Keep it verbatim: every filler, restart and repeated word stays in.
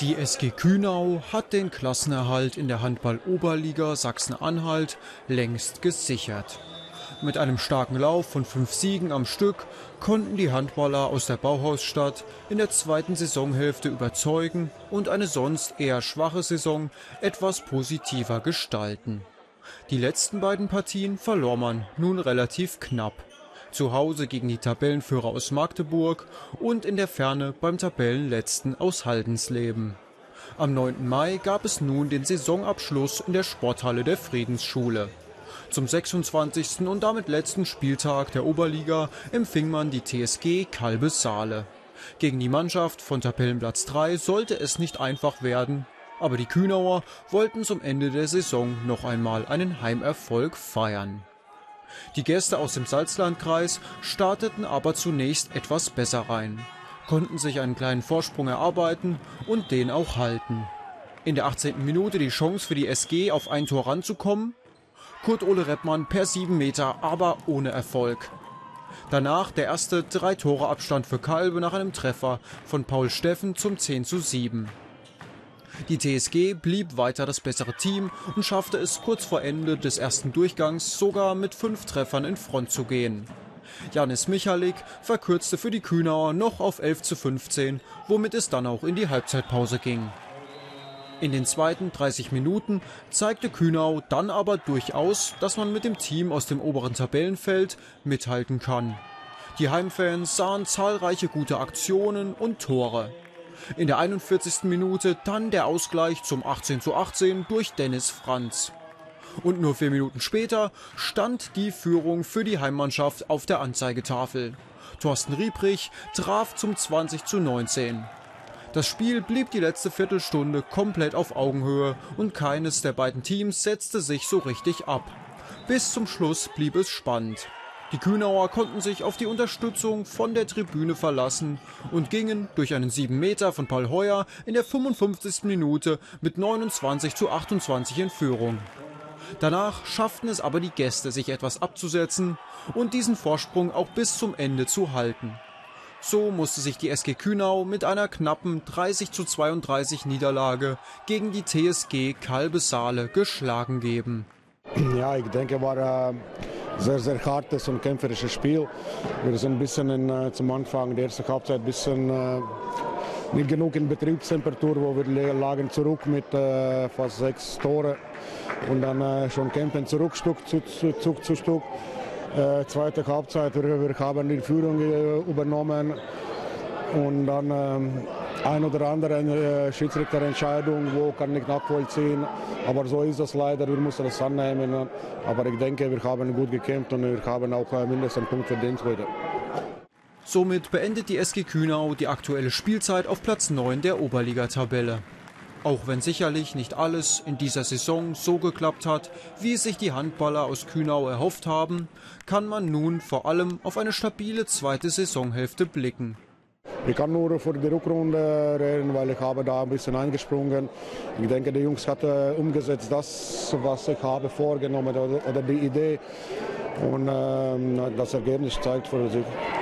Die S G Kühnau hat den Klassenerhalt in der Handball-Oberliga Sachsen-Anhalt längst gesichert. Mit einem starken Lauf von fünf Siegen am Stück konnten die Handballer aus der Bauhausstadt in der zweiten Saisonhälfte überzeugen und eine sonst eher schwache Saison etwas positiver gestalten. Die letzten beiden Partien verlor man nun relativ knapp. Zu Hause gegen die Tabellenführer aus Magdeburg und in der Ferne beim Tabellenletzten aus Haldensleben. Am neunten Mai gab es nun den Saisonabschluss in der Sporthalle der Friedensschule. Zum sechsundzwanzigsten und damit letzten Spieltag der Oberliga empfing man die T S G Kalbe-Saale. Gegen die Mannschaft von Tabellenplatz drei sollte es nicht einfach werden, aber die Kühnauer wollten zum Ende der Saison noch einmal einen Heimerfolg feiern. Die Gäste aus dem Salzlandkreis starteten aber zunächst etwas besser rein, konnten sich einen kleinen Vorsprung erarbeiten und den auch halten. In der achtzehnten Minute die Chance für die S G auf ein Tor ranzukommen. Kurt-Ole Reppmann per sieben Meter, aber ohne Erfolg. Danach der erste Drei-Tore-Abstand für Kalbe nach einem Treffer von Paul Steffen zum zehn zu sieben. Die T S G blieb weiter das bessere Team und schaffte es kurz vor Ende des ersten Durchgangs sogar mit fünf Treffern in Front zu gehen. Janis Michalik verkürzte für die Kühnauer noch auf elf zu fünfzehn, womit es dann auch in die Halbzeitpause ging. In den zweiten dreißig Minuten zeigte Kühnau dann aber durchaus, dass man mit dem Team aus dem oberen Tabellenfeld mithalten kann. Die Heimfans sahen zahlreiche gute Aktionen und Tore. In der einundvierzigsten Minute dann der Ausgleich zum achtzehn zu achtzehn durch Dennis Franz. Und nur vier Minuten später stand die Führung für die Heimmannschaft auf der Anzeigetafel. Thorsten Riebrich traf zum zwanzig zu neunzehn. Das Spiel blieb die letzte Viertelstunde komplett auf Augenhöhe und keines der beiden Teams setzte sich so richtig ab. Bis zum Schluss blieb es spannend. Die Kühnauer konnten sich auf die Unterstützung von der Tribüne verlassen und gingen durch einen sieben Meter von Paul Heuer in der fünfundfünfzigsten Minute mit neunundzwanzig zu achtundzwanzig in Führung. Danach schafften es aber die Gäste, sich etwas abzusetzen und diesen Vorsprung auch bis zum Ende zu halten. So musste sich die S G Kühnau mit einer knappen dreißig zu zweiunddreißig Niederlage gegen die T S G Kalbe-Saale geschlagen geben. Ja, ich denke, war ein sehr, sehr hartes und kämpferisches Spiel. Wir sind ein bisschen in, äh, zum Anfang der ersten Halbzeit ein bisschen äh, nicht genug in Betriebstemperatur, wo wir lagen zurück mit äh, fast sechs Tore und dann äh, schon kämpfen zurück, Stück zu, zu, Stück zu Stück. Äh, zweite Halbzeit, wir, wir haben die Führung äh, übernommen und dann äh, ein oder andere äh, Schiedsrichterentscheidung, wo kann ich nachvollziehen, aber so ist das leider, wir müssen das annehmen, aber ich denke, wir haben gut gekämpft und wir haben auch äh, mindestens einen Punkt verdient heute. Somit beendet die S G Kühnau die aktuelle Spielzeit auf Platz neun der Oberligatabelle. Auch wenn sicherlich nicht alles in dieser Saison so geklappt hat, wie es sich die Handballer aus Kühnau erhofft haben, kann man nun vor allem auf eine stabile zweite Saisonhälfte blicken. Ich kann nur für die Rückrunde reden, weil ich habe da ein bisschen eingesprungen. Ich denke, die Jungs haben umgesetzt das, was ich habe vorgenommen oder, oder die Idee. Und äh, das Ergebnis zeigt für sich.